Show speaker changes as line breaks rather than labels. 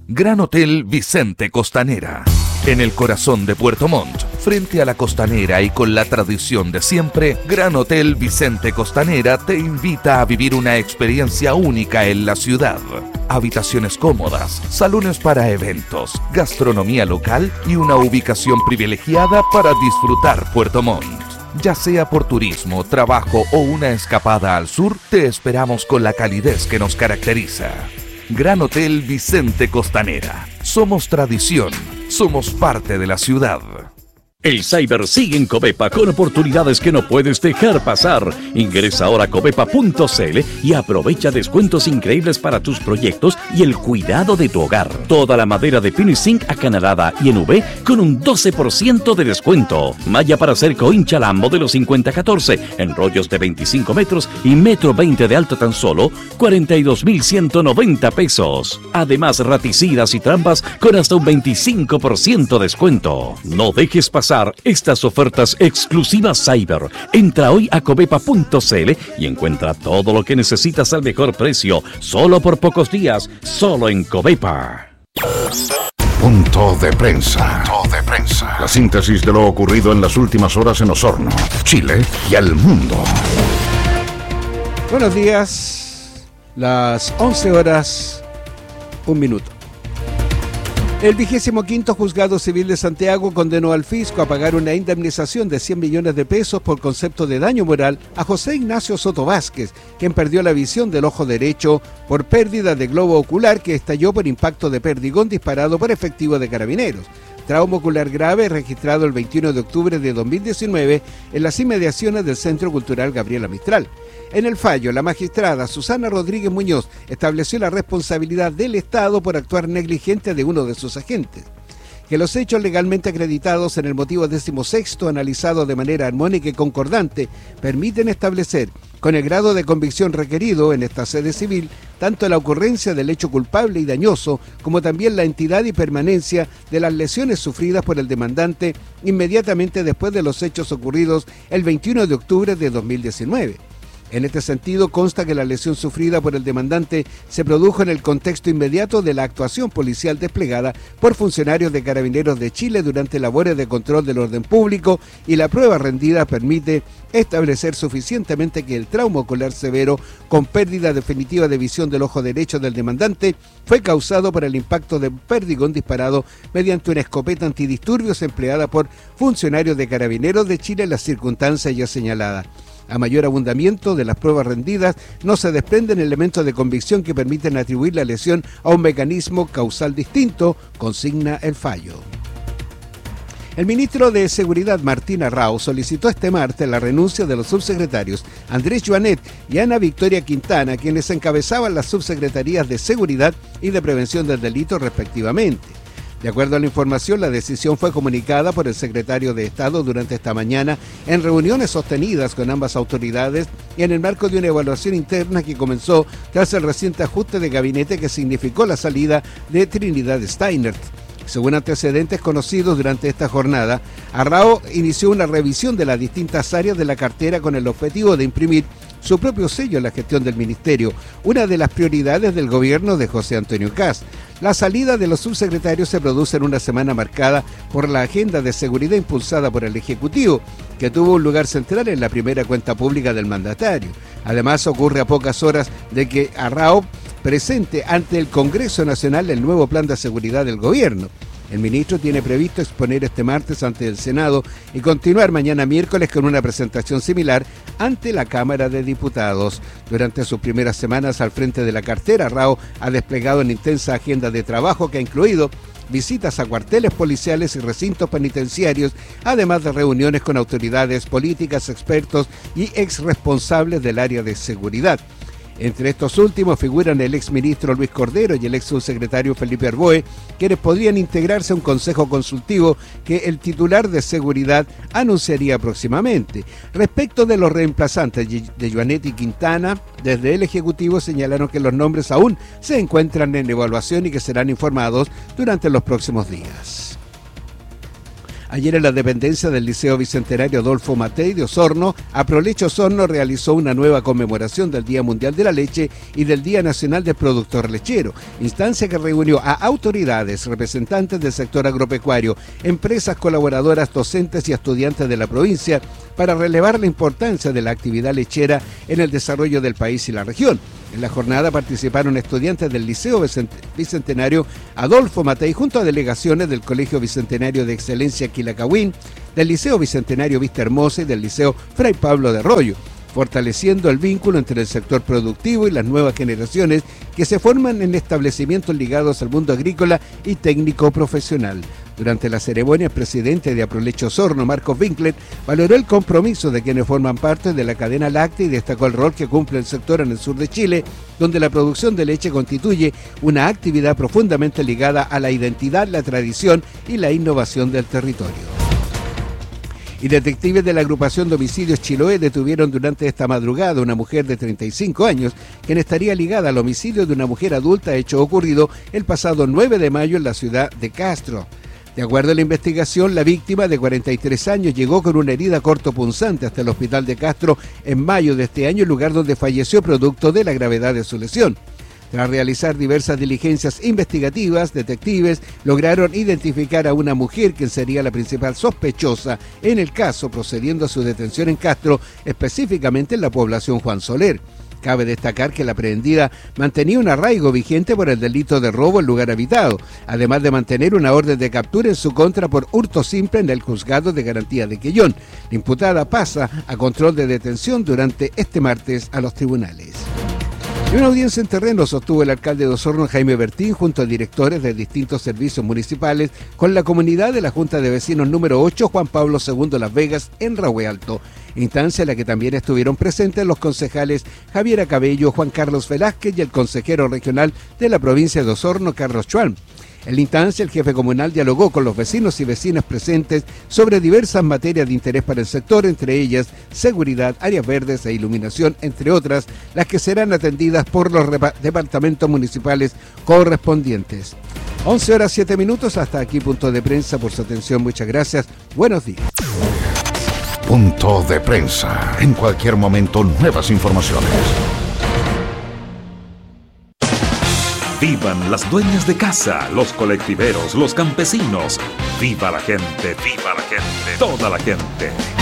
Gran Hotel Vicente Costanera. En el corazón de Puerto Montt, frente a la costanera y con la tradición de siempre, Gran Hotel Vicente Costanera te invita a vivir una experiencia única en la ciudad. Habitaciones cómodas, salones para eventos, gastronomía local y una ubicación privilegiada para disfrutar Puerto Montt. Ya sea por turismo, trabajo o una escapada al sur, te esperamos con la calidez que nos caracteriza. Gran Hotel Vicente Costanera. Somos tradición. Somos parte de la ciudad.
El Cyber sigue en Covepa con oportunidades que no puedes dejar pasar. Ingresa ahora a covepa.cl y aprovecha descuentos increíbles para tus proyectos y el cuidado de tu hogar. Toda la madera de Pinizinc acanalada y en V con un 12% de descuento. Malla para cerco Inchalam modelo 5014 en rollos de 25 metros y metro 20 de alto tan solo 42.190 pesos. Además, raticidas y trampas con hasta un 25% de descuento. No dejes pasar estas ofertas exclusivas Cyber. Entra hoy a covepa.cl y encuentra todo lo que necesitas al mejor precio, solo por pocos días, solo en Covepa.
Punto de prensa. La síntesis de lo ocurrido en las últimas horas en Osorno, Chile y al mundo.
Buenos días, las 11 horas, 1 minuto. El 25º Juzgado Civil de Santiago condenó al fisco a pagar una indemnización de 100 millones de pesos por concepto de daño moral a José Ignacio Soto Vázquez, quien perdió la visión del ojo derecho por pérdida de globo ocular que estalló por impacto de perdigón disparado por efectivo de carabineros. Trauma ocular grave registrado el 21 de octubre de 2019 en las inmediaciones del Centro Cultural Gabriela Mistral. En el fallo, la magistrada Susana Rodríguez Muñoz estableció la responsabilidad del Estado por actuar negligente de uno de sus agentes. Que los hechos legalmente acreditados en el motivo 16º, analizado de manera armónica y concordante, permiten establecer, con el grado de convicción requerido en esta sede civil, tanto la ocurrencia del hecho culpable y dañoso, como también la entidad y permanencia de las lesiones sufridas por el demandante inmediatamente después de los hechos ocurridos el 21 de octubre de 2019. En este sentido, consta que la lesión sufrida por el demandante se produjo en el contexto inmediato de la actuación policial desplegada por funcionarios de Carabineros de Chile durante labores de control del orden público, y la prueba rendida permite establecer suficientemente que el trauma ocular severo con pérdida definitiva de visión del ojo derecho del demandante fue causado por el impacto de perdigón disparado mediante una escopeta antidisturbios empleada por funcionarios de Carabineros de Chile en las circunstancias ya señaladas. A mayor abundamiento de las pruebas rendidas, no se desprenden elementos de convicción que permiten atribuir la lesión a un mecanismo causal distinto, consigna el fallo. El ministro de Seguridad, Martín Arrau, solicitó este martes la renuncia de los subsecretarios Andrés Joanet y Ana Victoria Quintana, quienes encabezaban las subsecretarías de Seguridad y de Prevención del Delito respectivamente. De acuerdo a la información, la decisión fue comunicada por el secretario de Estado durante esta mañana en reuniones sostenidas con ambas autoridades y en el marco de una evaluación interna que comenzó tras el reciente ajuste de gabinete que significó la salida de Trinidad Steinert. Según antecedentes conocidos durante esta jornada, Arrau inició una revisión de las distintas áreas de la cartera con el objetivo de imprimir su propio sello en la gestión del ministerio, una de las prioridades del gobierno de José Antonio Kast. La salida de los subsecretarios se produce en una semana marcada por la agenda de seguridad impulsada por el Ejecutivo, que tuvo un lugar central en la primera cuenta pública del mandatario. Además, ocurre a pocas horas de que Arrau presente ante el Congreso Nacional el nuevo plan de seguridad del gobierno. El ministro tiene previsto exponer este martes ante el Senado y continuar mañana miércoles con una presentación similar ante la Cámara de Diputados. Durante sus primeras semanas al frente de la cartera, Arrau ha desplegado una intensa agenda de trabajo que ha incluido visitas a cuarteles policiales y recintos penitenciarios, además de reuniones con autoridades políticas, expertos y exresponsables del área de seguridad. Entre estos últimos figuran el exministro Luis Cordero y el ex subsecretario Felipe Arboe, quienes podrían integrarse a un consejo consultivo que el titular de seguridad anunciaría próximamente. Respecto de los reemplazantes de Joanet y Quintana, desde el Ejecutivo señalaron que los nombres aún se encuentran en evaluación y que serán informados durante los próximos días. Ayer en la dependencia del Liceo Bicentenario Adolfo Matei de Osorno, Aproleche Osorno realizó una nueva conmemoración del Día Mundial de la Leche y del Día Nacional del Productor Lechero, instancia que reunió a autoridades, representantes del sector agropecuario, empresas colaboradoras, docentes y estudiantes de la provincia para relevar la importancia de la actividad lechera en el desarrollo del país y la región. En la jornada participaron estudiantes del Liceo Bicentenario Adolfo Matei junto a delegaciones del Colegio Bicentenario de Excelencia Quilacahuen, del Liceo Bicentenario Vista Hermosa y del Liceo Fray Pablo de Arroyo, fortaleciendo el vínculo entre el sector productivo y las nuevas generaciones que se forman en establecimientos ligados al mundo agrícola y técnico profesional. Durante la ceremonia, el presidente de Aproleche Osorno, Marcos Winkler, valoró el compromiso de quienes forman parte de la cadena láctea y destacó el rol que cumple el sector en el sur de Chile, donde la producción de leche constituye una actividad profundamente ligada a la identidad, la tradición y la innovación del territorio. Y detectives de la agrupación de homicidios Chiloé detuvieron durante esta madrugada a una mujer de 35 años, quien estaría ligada al homicidio de una mujer adulta, hecho ocurrido el pasado 9 de mayo en la ciudad de Castro. De acuerdo a la investigación, la víctima de 43 años llegó con una herida cortopunzante hasta el hospital de Castro en mayo de este año, lugar donde falleció producto de la gravedad de su lesión. Tras realizar diversas diligencias investigativas, detectives lograron identificar a una mujer quien sería la principal sospechosa en el caso, procediendo a su detención en Castro, específicamente en la población Juan Soler. Cabe destacar que la aprehendida mantenía un arraigo vigente por el delito de robo en lugar habitado, además de mantener una orden de captura en su contra por hurto simple en el juzgado de garantía de Quellón. La imputada pasa a control de detención durante este martes a los tribunales. Y una audiencia en terreno sostuvo el alcalde de Osorno, Jaime Bertín, junto a directores de distintos servicios municipales, con la comunidad de la Junta de Vecinos número 8, Juan Pablo II Las Vegas, en Rahue Alto, instancia en la que también estuvieron presentes los concejales Javiera Cabello, Juan Carlos Velázquez y el consejero regional de la provincia de Osorno, Carlos Schwalm. En la instancia, el jefe comunal dialogó con los vecinos y vecinas presentes sobre diversas materias de interés para el sector, entre ellas seguridad, áreas verdes e iluminación, entre otras, las que serán atendidas por los departamentos municipales correspondientes. 11:07, hasta aquí Punto de Prensa. Por su atención, muchas gracias. Buenos días.
Punto de Prensa. En cualquier momento, nuevas informaciones.
Vivan las dueñas de casa, los colectiveros, los campesinos. ¡Viva la gente! ¡Viva la gente! ¡Toda la gente!